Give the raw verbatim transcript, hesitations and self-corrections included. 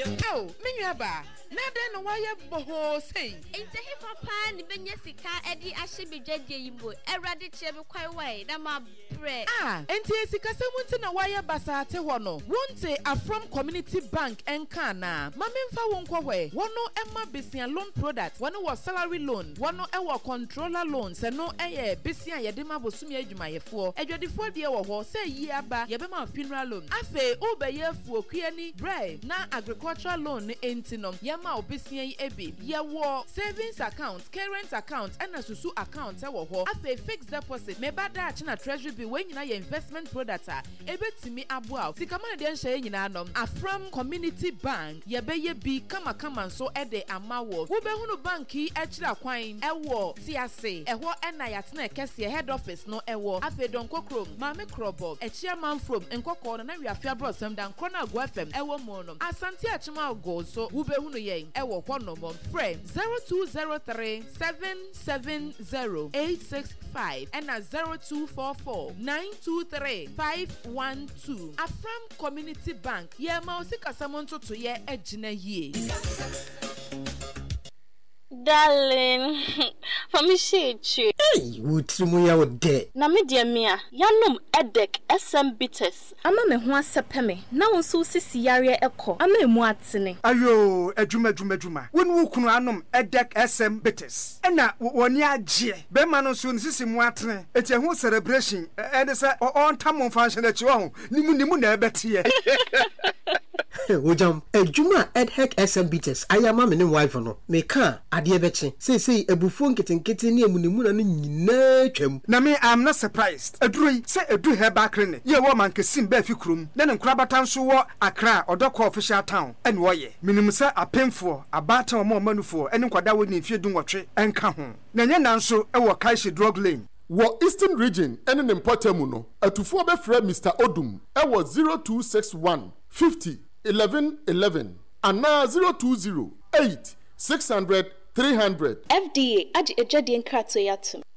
Oh, Minyaba, Nada no wire boho say. Ain't he papa ni benya sika edi ahye bedwadie yimbo. Erade chebe kwai wai na ma bre. Ah, enti sika se munti na wire basate ho no. Wonte Afrom Community Bank enka na. Mamemfa wonkwo hwe. Wono emma besia loan product. Wono was salary loan. Wono e wo controller loan. Se no eye besia yede ma bosumi adwumayefo. Edwadefo de wo ho se yi aba ye be ma funeral loan. Afe obeyefo kuani bre na agricultural loan enti no. Ma obesia yi ebi ye wo savings account, current account and asusu account e wo ho afa fixed deposit me bada achi na treasury bill we nyina ye investment product a ebetimi aboa sika ma de nhye nyina no Afrom Community Bank ye be ye bi kama kama so e de amawo wo be hunu bank yi e kira kwan e wo tiase e ho e na yatena kese head office no e wo afa donko krom ma me krobo e chairman from nkoko no na wi afia bro sam dan kro na go F M e wo mo no asante achima go so wo be hunu ye ewo kwono mom frame zero two zero three seven seven zero eight six five and a zero two four four nine two three five one two. Afrom Community Bank ye ma osika samonto to ye ejina yie. Darling, for me share you. Hey, wutrumu ya ode. Na me dia mia, yanom edek S M bitters. Ama me ho asepeme, na wonso sisi yare ekọ. Ama emu atene. Ayo, edwuma edwuma edwuma. Wonu kunu anom edek S M bitters. Ena woni agye. Be ma no so sisi mu atene. Eti ho celebration. E de se on tamon function achi ho. Nimu nimu na ebete ye. Ojam, edwuma edek S M bitters. Ayama me ne wife no. Me ka ade ebeche. Sei sei ebufu nketenkete ne emunimu na no nyina twam. Na me I'm not surprised. Eduroi se edu heba krene. Ye wo man kesim ba fi krum. Na ne nkrabata nso wo Accra odoko official town. Ene wo ye. Minim se apemfo, abata o manufo, ene nkwada wo ni fie dunwotwe enka ho. Na nya nanso e wo Kaishi drug lane. Wo Eastern region ene ne mpotemu no. Atufo be frɛ Mister Odum. E wo zero two six one fifty eleven eleven ana zero two zero eight six hundred three hundred. F D A adi ejade nkrato yatum.